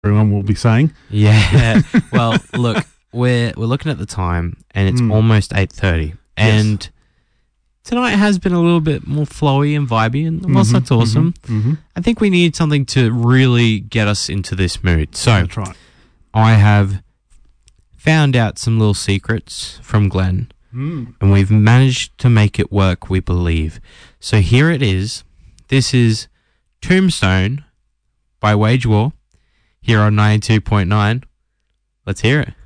everyone will be saying. Yeah. Well, look, we're looking at the time, and it's almost 8:30, and tonight has been a little bit more flowy and vibey, and whilst that's awesome, I think we need something to really get us into this mood. So That's right. I have found out some little secrets from Glenn, and we've managed to make it work, we believe. So here it is. This is Tombstone by Wage War here on 92.9. Let's hear it.